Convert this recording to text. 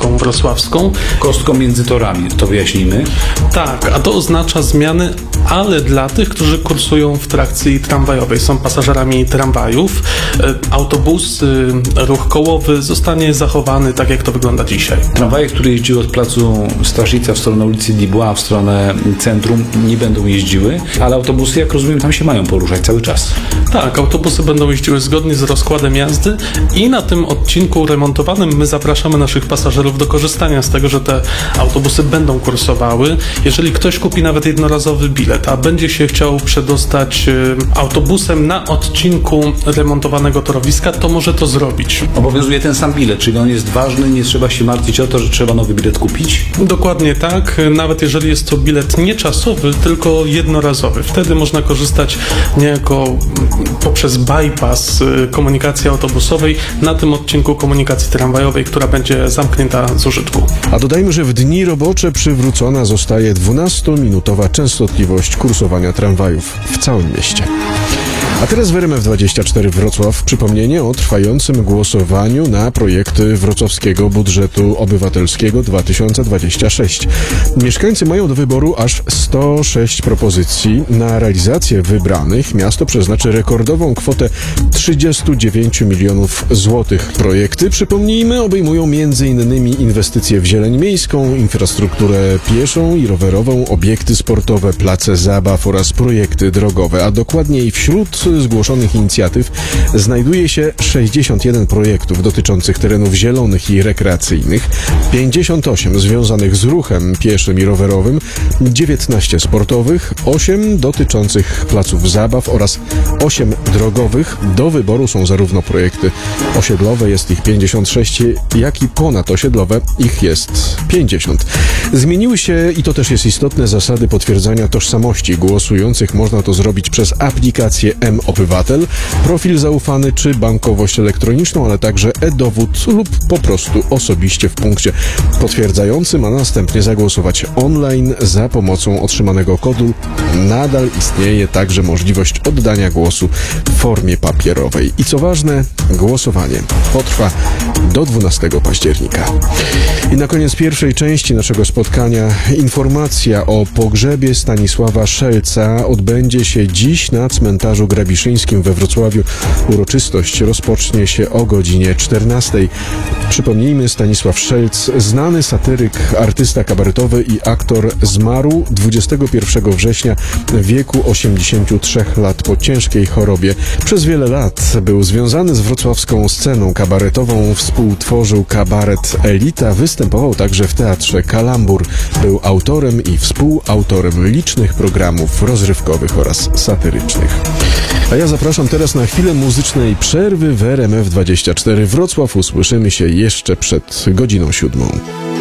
kostką wrocławską. Kostką między torami, to wyjaśnijmy. Tak, a to oznacza zmiany, ale dla tych, którzy kursują w trakcji tramwajowej, są pasażerami tramwajów. Autobus, ruch kołowy zostanie zachowany tak, jak to wygląda dzisiaj. Tramwaje, które jeździły od placu Straszica w stronę ulicy Dubois, w stronę centrum, nie będą jeździły, ale autobusy, jak rozumiem, tam się mają poruszać cały czas. Tak, autobusy będą jeździły zgodnie z rozkładem jazdy i na tym odcinku remontowanym my zapraszamy naszych pasażerów do korzystania z tego, że te autobusy będą kursowały. Jeżeli ktoś kupi nawet jednorazowy bilet, a będzie się chciał przedostać autobusem na odcinku remontowanego torowiska, to może to zrobić. Obowiązuje ten sam bilet, czyli on jest ważny, nie trzeba się martwić o to, że trzeba nowy bilet kupić? Dokładnie tak, nawet jeżeli jest to bilet nie czasowy, tylko jednorazowy. Wtedy można korzystać niejako poprzez bypass komunikacji autobusowej na tym odcinku komunikacji tramwajowej, która będzie zamknięta z użytku. A dodajmy, że w dni robocze przywrócona zostaje 12-minutowa częstotliwość kursowania tramwajów w całym mieście. A teraz w RMF24 Wrocław przypomnienie o trwającym głosowaniu na projekty wrocławskiego budżetu obywatelskiego 2026. Mieszkańcy mają do wyboru aż 106 propozycji. Na realizację wybranych miasto przeznaczy rekordową kwotę 39 milionów złotych. Projekty, przypomnijmy, obejmują m.in. inwestycje w zieleń miejską, infrastrukturę pieszą i rowerową, obiekty sportowe, place zabaw oraz projekty drogowe, a dokładniej wśród zgłoszonych inicjatyw znajduje się 61 projektów dotyczących terenów zielonych i rekreacyjnych, 58 związanych z ruchem pieszym i rowerowym, 19 sportowych, 8 dotyczących placów zabaw oraz 8 drogowych. Do wyboru są zarówno projekty osiedlowe, jest ich 56, jak i ponadosiedlowe, ich jest 50. Zmieniły się, i to też jest istotne, zasady potwierdzania tożsamości głosujących. Można to zrobić przez aplikację M-Obywatel, profil zaufany czy bankowość elektroniczną, ale także e-dowód lub po prostu osobiście w punkcie potwierdzającym, a następnie zagłosować online za pomocą otrzymanego kodu. Nadal istnieje także możliwość oddania głosu w formie papierowej. I co ważne, głosowanie potrwa do 12 października. I na koniec pierwszej części naszego spotkania informacja o pogrzebie Stanisława Szelca odbędzie się dziś na cmentarzu Grabiszyńskim we Wrocławiu. Uroczystość rozpocznie się o godzinie 14. Przypomnijmy, Stanisław Szelc, znany satyryk, artysta kabaretowy i aktor, zmarł 21 września w wieku 83 lat po ciężkiej chorobie. Przez wiele lat był związany z wrocławską sceną kabaretową, współtworzył kabaret Elita, występował także w teatrze Kalambur. Był autorem i współautorem licznych programów rozrywkowych oraz satyrycznych. A ja zapraszam teraz na chwilę muzycznej przerwy w RMF24 Wrocław. Usłyszymy się jeszcze przed godziną 7.